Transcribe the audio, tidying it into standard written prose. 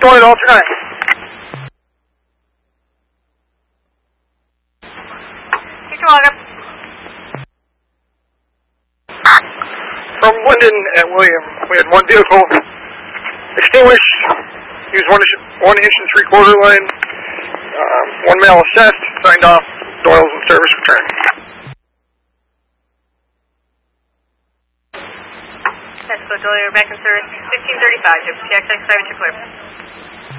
Doyle, alternate. From Linden and William, we had one vehicle extinguished, used 1 inch and 3/4 line, one male assessed, signed off, Doyle's in service return. That's Doyle, you're back in service, 1535, PXX 5 clear.